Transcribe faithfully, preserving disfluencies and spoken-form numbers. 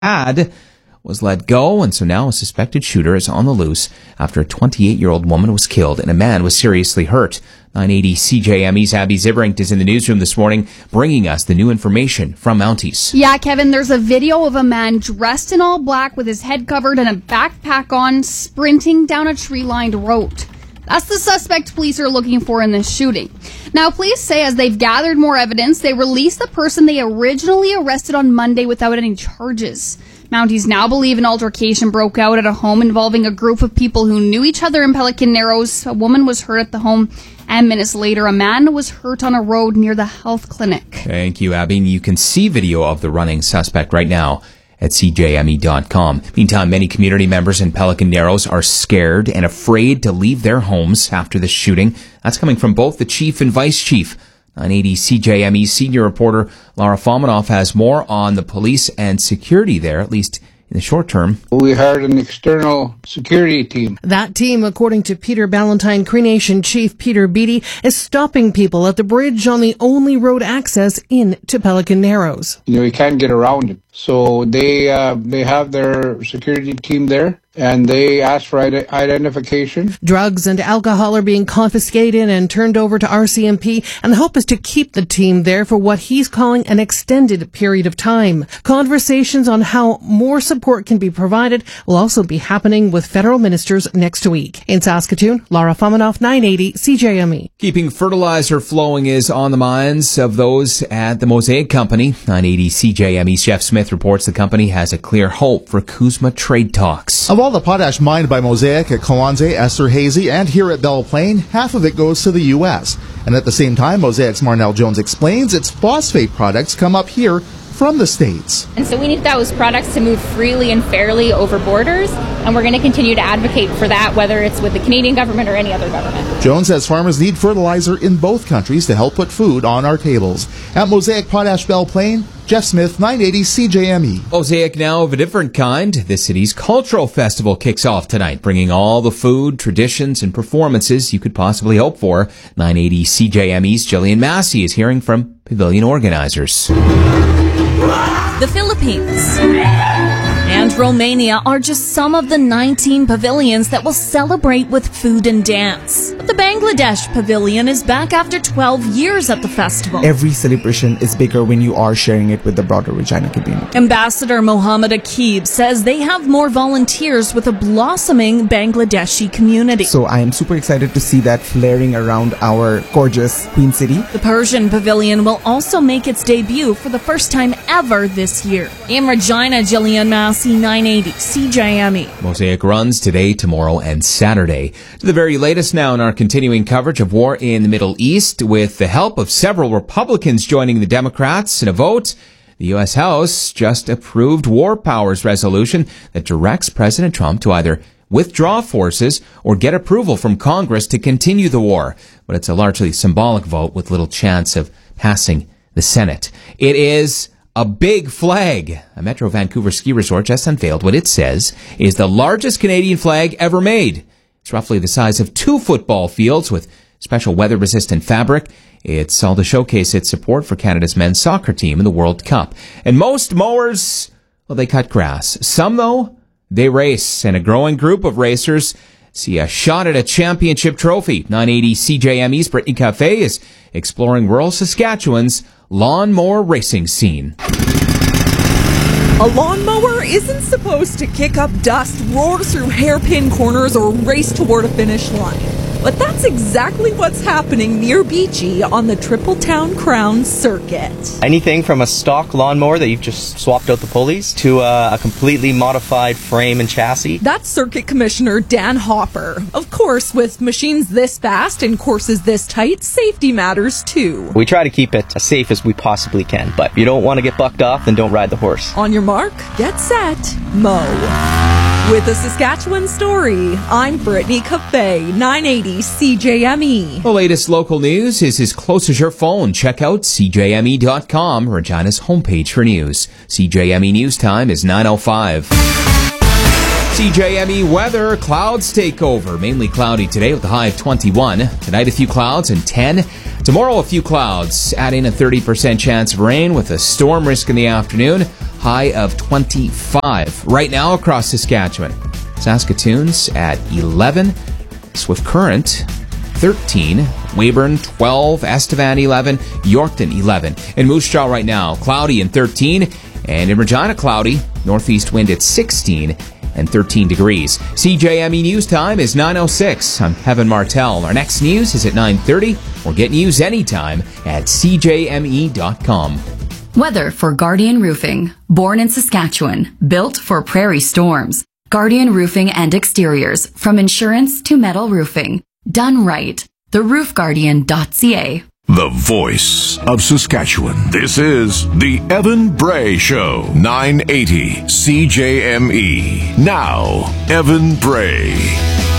had was let go, and so now a suspected shooter is on the loose after a twenty-eight-year-old woman was killed and a man was seriously hurt. nine eighty C J M E's Abby Zibringt is in the newsroom this morning, bringing us the new information from Mounties. Yeah, Kevin, there's a video of a man dressed in all black with his head covered and a backpack on, sprinting down a tree-lined road. That's the suspect police are looking for in this shooting. Now, police say as they've gathered more evidence, they released the person they originally arrested on Monday without any charges. Mounties now believe an altercation broke out at a home involving a group of people who knew each other in Pelican Narrows. A woman was hurt at the home, and minutes later, a man was hurt on a road near the health clinic. Thank you, Abby. You can see video of the running suspect right now at C J M E dot com. Meantime, many community members in Pelican Narrows are scared and afraid to leave their homes after the shooting. That's coming from both the chief and vice chief. nine eighty C J M E senior reporter Lara Fominov has more on the police and security there, at least in the short term. We hired an external security team. That team, according to Peter Ballantyne Cree Nation Chief Peter Beattie, is stopping people at the bridge on the only road access in to Pelican Narrows. You know, you can't get around it. So they uh, they have their security team there, and they ask for ide- identification. Drugs and alcohol are being confiscated and turned over to R C M P, and the hope is to keep the team there for what he's calling an extended period of time. Conversations on how more support can be provided will also be happening with federal ministers next week. In Saskatoon, Lara Fominov, nine eighty C J M E. Keeping fertilizer flowing is on the minds of those at the Mosaic Company. nine eighty C J M E's Jeff Smith reports the company has a clear hope for CUSMA trade talks. Of all the potash mined by Mosaic at Kawanze, Esterhazy, and here at Belle Plaine, half of it goes to the U S. And at the same time, Mosaic's Marnell Jones explains its phosphate products come up here from the States. And so we need those products to move freely and fairly over borders, and we're going to continue to advocate for that, whether it's with the Canadian government or any other government. Jones says farmers need fertilizer in both countries to help put food on our tables. At Mosaic Potash Belle Plaine, Jeff Smith, nine eighty C J M E. Mosaic now of a different kind. The city's cultural festival kicks off tonight, bringing all the food, traditions, and performances you could possibly hope for. nine eighty C J M E's Jillian Massey is hearing from pavilion organizers. The Philippines and Romania are just some of the nineteen pavilions that will celebrate with food and dance. But the Bangladesh pavilion is back after twelve years at the festival. Every celebration is bigger when you are sharing it with the broader Regina community. Ambassador Mohammed Akib says they have more volunteers with a blossoming Bangladeshi community. So I am super excited to see that flaring around our gorgeous Queen City. The Persian pavilion will also make its debut for the first time ever this year. In Regina, Jillian Massey, nine eighty C J M E. Mosaic runs today, tomorrow, and Saturday. To the very latest now in our continuing coverage of war in the Middle East, with the help of several Republicans joining the Democrats in a vote, the U S House just approved war powers resolution that directs President Trump to either withdraw forces or get approval from Congress to continue the war. But it's a largely symbolic vote with little chance of passing the Senate. It is a big flag. A Metro Vancouver ski resort just unveiled what it says is the largest Canadian flag ever made. It's roughly the size of two football fields with special weather-resistant fabric. It's all to showcase its support for Canada's men's soccer team in the World Cup. And most mowers, well, they cut grass. Some, though, they race. And a growing group of racers see a shot at a championship trophy. nine eighty C J M E's Brittany Cafe is exploring rural Saskatchewan's lawnmower racing scene. A lawnmower isn't supposed to kick up dust, roar through hairpin corners, or race toward a finish line. But that's exactly what's happening near Beachy on the Tripletown Crown Circuit. Anything from a stock lawnmower that you've just swapped out the pulleys to a, a completely modified frame and chassis. That's Circuit Commissioner Dan Hopper. Of course, with machines this fast and courses this tight, safety matters too. We try to keep it as safe as we possibly can, but if you don't want to get bucked off, then don't ride the horse. On your mark, get set, mow. With a Saskatchewan story, I'm Brittany Cafe, nine eighty C J M E. The latest local news is as close as your phone. Check out C J M E dot com, Regina's homepage for news. C J M E News Time is nine oh five. C J M E weather, clouds take over. Mainly cloudy today with a high of twenty-one. Tonight a few clouds and ten. Tomorrow a few clouds. Add in a thirty percent chance of rain with a storm risk in the afternoon. high of twenty-five. Right now across Saskatchewan, Saskatoon's at eleven, Swift Current thirteen, Weyburn twelve, Estevan eleven, Yorkton eleven. In Moose Jaw right now, cloudy and thirteen, and in Regina, cloudy, northeast wind at sixteen and thirteen degrees. C J M E News Time is nine oh six. I'm Kevin Martell. Our next news is at nine thirty. Or get news anytime at c j m e dot com. Weather for Guardian Roofing. Born in Saskatchewan, built for prairie storms. Guardian Roofing and Exteriors, from insurance to metal roofing. Done right. the roof guardian dot c a. The voice of Saskatchewan. This is the Evan Bray Show, nine eighty C J M E. Now, Evan Bray.